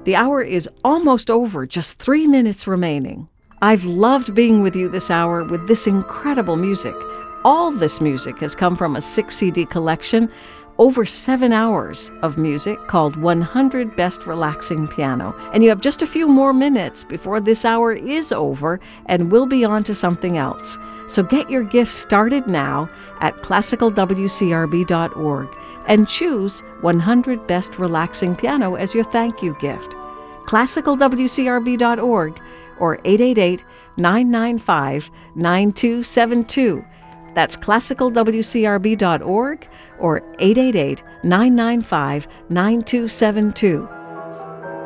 The hour is almost over, just 3 minutes remaining. I've loved being with you this hour with this incredible music. All this music has come from a 6 CD collection, over 7 hours of music called 100 Best Relaxing Piano. And you have just a few more minutes before this hour is over, and we'll be on to something else. So get your gift started now at classicalwcrb.org and choose 100 Best Relaxing Piano as your thank you gift. classicalwcrb.org or 888-995-9272. That's classicalwcrb.org or 888-995-9272.